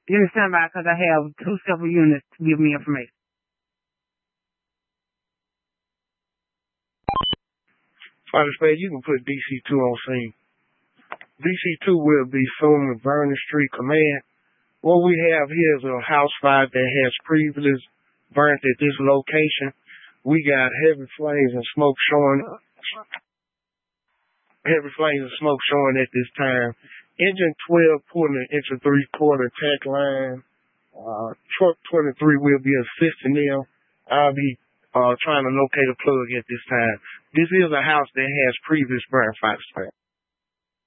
Give me standby because I have two separate units to give me information. Understand, you can put DC2 on scene. DC2 will be soon with Vernon Street Command. What we have here is a house fire that has previously burnt at this location. We got heavy flames and smoke showing. Heavy flames and smoke showing at this time. Engine 12 pulling an inch and 3/4 attack line. Truck 23 will be assisting them. I'll be trying to locate a plug at this time. This is a house that has previous burn fire.